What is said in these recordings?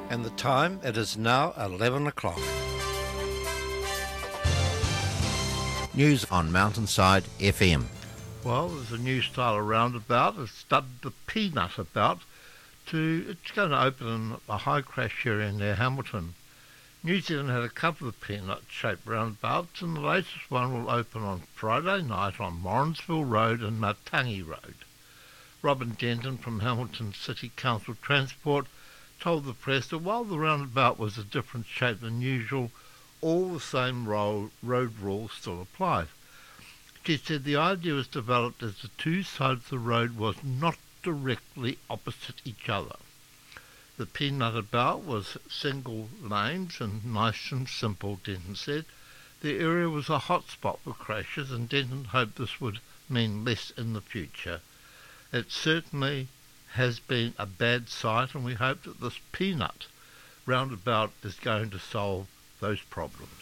And the time, it is now 11 o'clock. News on Mountainside FM. Well, there's a new style of roundabout. It's dubbed the Peanut About. It's going to open in a high crash area near Hamilton. New Zealand had a couple of peanut-shaped roundabouts, and the latest one will open on Friday night on Morrinsville Road and Matangi Road. Robin Denton from Hamilton City Council Transport told the press that while the roundabout was a different shape than usual, all the same road rules still applied. She said the idea was developed as the two sides of the road was not directly opposite each other. The Peanut About was single lanes and nice and simple, Denton said. The area was a hot spot for crashes, and Denton hoped this would mean less in the future. It certainly has been a bad sight, and we hope that this Peanut roundabout is going to solve those problems.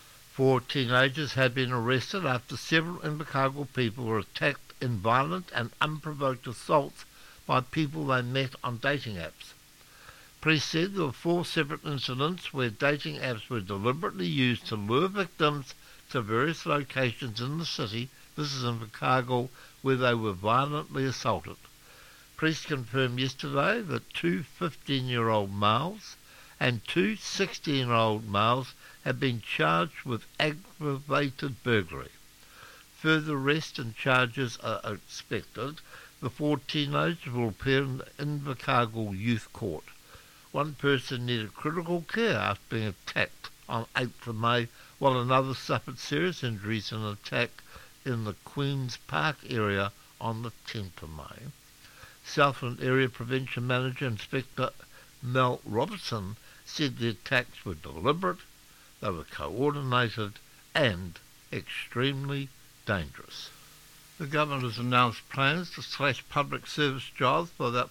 4 teenagers have been arrested after several Invercargill people were attacked in violent and unprovoked assaults by people they met on dating apps. Police said there were 4 separate incidents where dating apps were deliberately used to lure victims to various locations in the city, this is Invercargill, where they were violently assaulted. Police confirmed yesterday that 2 15-year-old males and 2 16-year-old males have been charged with aggravated burglary. Further arrests and charges are expected. The 4 teenagers will appear in the Invercargill Youth Court. One person needed critical care after being attacked on 8th of May, while another suffered serious injuries in an attack in the Queen's Park area on the 10th of May. Southland Area Prevention Manager Inspector Mel Robertson said the attacks were deliberate, they were coordinated and extremely dangerous. The government has announced plans to slash public service jobs by about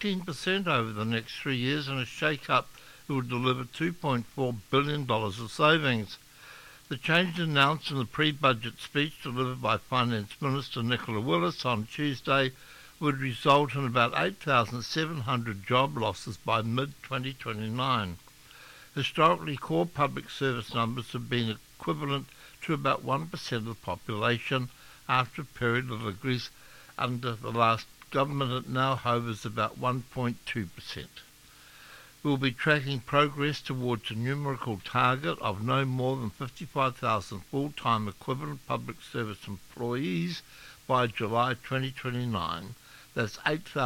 14% over the next 3 years in a shake-up that will deliver $2.4 billion of savings. The change announced in the pre-budget speech delivered by Finance Minister Nicola Willis on Tuesday would result in about 8,700 job losses by mid-2029. Historically, core public service numbers have been equivalent to about 1% of the population after a period of increase under the last government. It now hovers about 1.2%. We'll be tracking progress towards a numerical target of no more than 55,000 full-time equivalent public service employees by July 2029. That's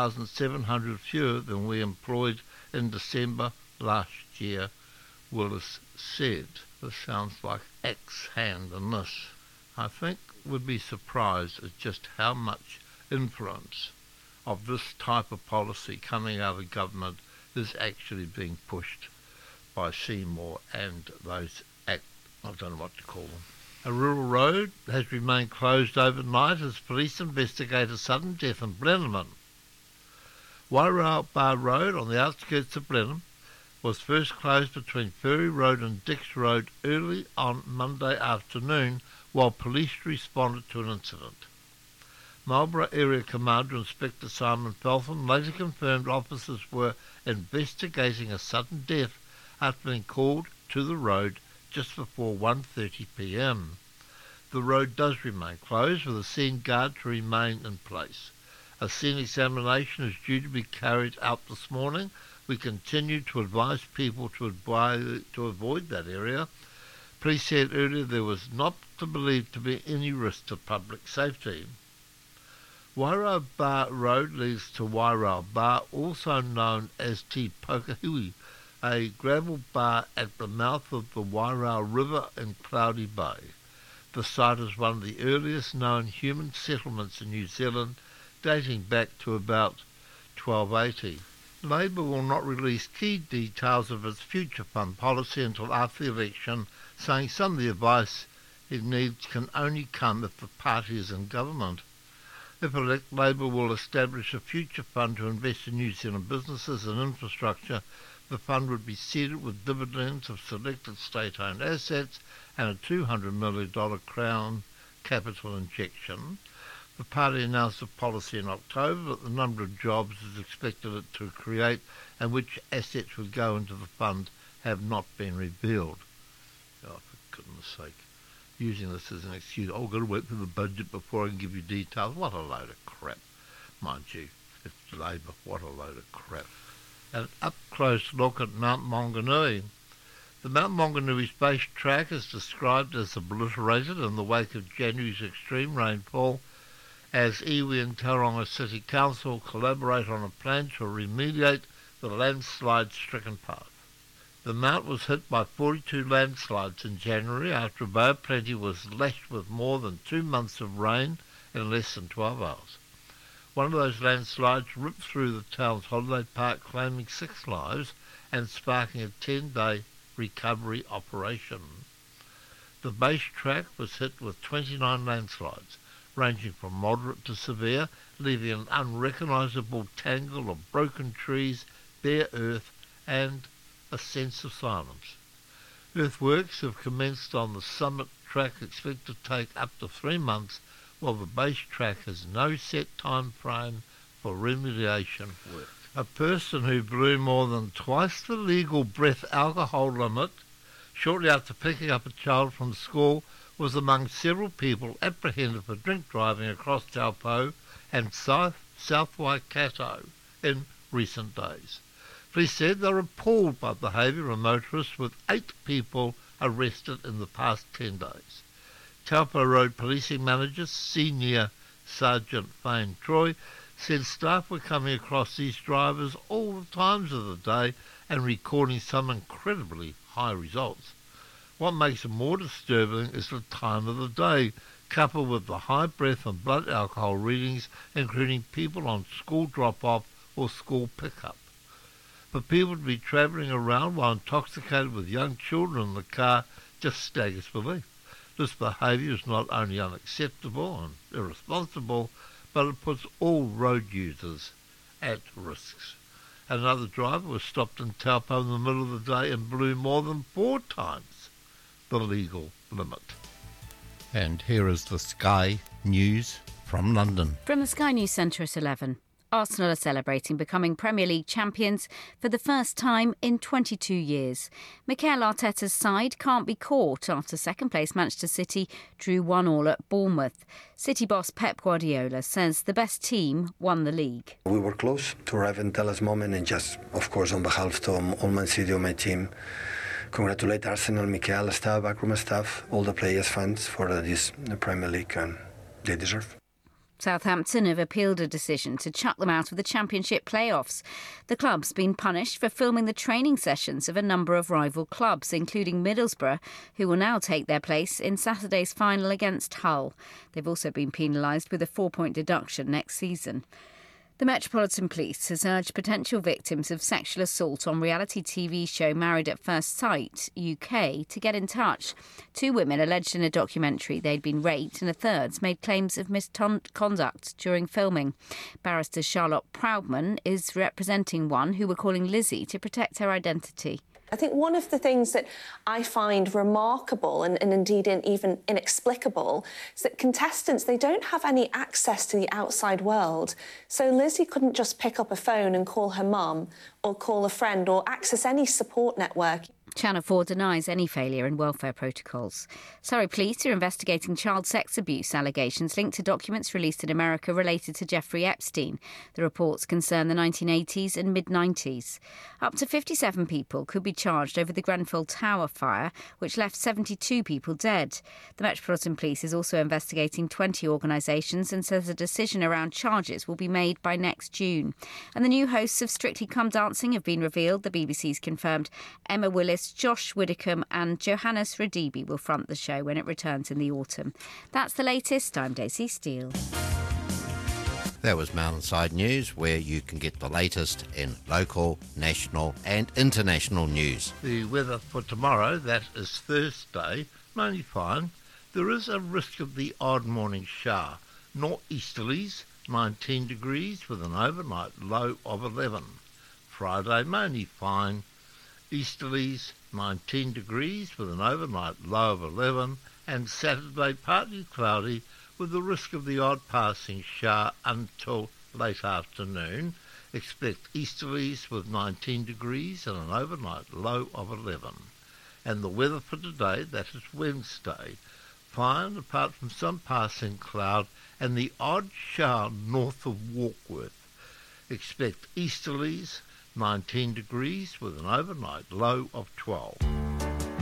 8,700 fewer than we employed in December last year, Willis said. This sounds like X-hand in this. I think we'd be surprised at just how much influence of this type of policy coming out of government is actually being pushed by Seymour and those I don't know what to call them. A rural road has remained closed overnight as police investigate a sudden death in Blenheim. Wairau Bar Road on the outskirts of Blenheim was first closed between Ferry Road and Dix Road early on Monday afternoon while police responded to an incident. Marlborough Area Commander Inspector Simon Feltham later confirmed officers were investigating a sudden death after being called to the road just before 1:30 p.m. The road does remain closed with a scene guard to remain in place. A scene examination is due to be carried out this morning. We continue to advise people to avoid that area. Police said earlier there was not believed to be any risk to public safety. Wairau Bar Road leads to Wairau Bar, also known as Te Pokahui, a gravel bar at the mouth of the Wairau River in Cloudy Bay. The site is one of the earliest known human settlements in New Zealand, dating back to about 1280. Labour will not release key details of its future fund policy until after the election, saying some of the advice it needs can only come if the party is in government. If elected, Labour will establish a future fund to invest in New Zealand businesses and infrastructure. The fund would be seeded with dividends of selected state-owned assets and a $200 million Crown capital injection. The party announced a policy in October that the number of jobs is expected it to create and which assets would go into the fund have not been revealed. Oh, for goodness sake. Using this as an excuse, I've got to wait for the budget before I can give you details. What a load of crap. Mind you, it's Labour. What a load of crap. An up-close look at Mount Maunganui. The Mount Maunganui space track is described as obliterated in the wake of January's extreme rainfall as iwi and Tauranga City Council collaborate on a plan to remediate the landslide-stricken part. The mount was hit by 42 landslides in January after Bay of Plenty was lashed with more than 2 months of rain in less than 12 hours. One of those landslides ripped through the town's holiday park, claiming 6 lives and sparking a 10-day recovery operation. The base track was hit with 29 landslides, ranging from moderate to severe, leaving an unrecognisable tangle of broken trees, bare earth and a sense of silence. Earthworks have commenced on the summit track, expected to take up to 3 months, while the base track has no set time frame for remediation work. A person who blew more than twice the legal breath alcohol limit shortly after picking up a child from school was among several people apprehended for drink driving across Taupo and South Waikato in recent days. Police said they were appalled by the behaviour of motorists, with 8 people arrested in the past 10 days. Taupo Road Policing Manager Senior Sergeant Fane Troy said staff were coming across these drivers all the times of the day and recording some incredibly high results. What makes it more disturbing is the time of the day, coupled with the high breath and blood alcohol readings, including people on school drop-off or school pick-up. For people to be travelling around while intoxicated with young children in the car just staggers belief. This behaviour is not only unacceptable and irresponsible, but it puts all road users at risks. Another driver was stopped in Taupo in the middle of the day and blew more than 4 times the legal limit. And here is the Sky News from London. From the Sky News Centre at 11. Arsenal are celebrating becoming Premier League champions for the first time in 22 years. Mikel Arteta's side can't be caught after second-place Manchester City drew 1-1 at Bournemouth. City boss Pep Guardiola says the best team won the league. We were close to arriving at this moment, and just, of course, on behalf of all Man City, my team, congratulate Arsenal, Mikel, staff, backroom staff, all the players, fans for this Premier League, and they deserve. Southampton have appealed a decision to chuck them out of the Championship playoffs. The club's been punished for filming the training sessions of a number of rival clubs, including Middlesbrough, who will now take their place in Saturday's final against Hull. They've also been penalised with a 4-point deduction next season. The Metropolitan Police has urged potential victims of sexual assault on reality TV show Married at First Sight UK to get in touch. 2 women alleged in a documentary they'd been raped, and a third made claims of misconduct during filming. Barrister Charlotte Proudman is representing one who were calling Lizzie to protect her identity. I think one of the things that I find remarkable and indeed even inexplicable is that contestants, they don't have any access to the outside world. So Lizzie couldn't just pick up a phone and call her mum or call a friend or access any support network. Channel 4 denies any failure in welfare protocols. Surrey police are investigating child sex abuse allegations linked to documents released in America related to Jeffrey Epstein. The reports concern the 1980s and mid-90s. Up to 57 people could be charged over the Grenfell Tower fire, which left 72 people dead. The Metropolitan Police is also investigating 20 organisations and says a decision around charges will be made by next June. And the new hosts of Strictly Come Dancing have been revealed. The BBC's confirmed Emma Willis, Josh Widdicombe and Johannes Radibi will front the show when it returns in the autumn. That's the latest. I'm Daisy Steele. That was Mountainside News, where you can get the latest in local, national and international news. The weather for tomorrow, that is Thursday, mainly fine. There is a risk of the odd morning shower. Northeasterlies, 19 degrees with an overnight low of 11. Friday, mainly fine. Easterlies, 19 degrees with an overnight low of 11, and Saturday partly cloudy with the risk of the odd passing shower until late afternoon. Expect easterlies with 19 degrees and an overnight low of 11. And the weather for today, that is Wednesday, fine apart from some passing cloud and the odd shower north of Warkworth. Expect easterlies, 19 degrees with an overnight low of 12.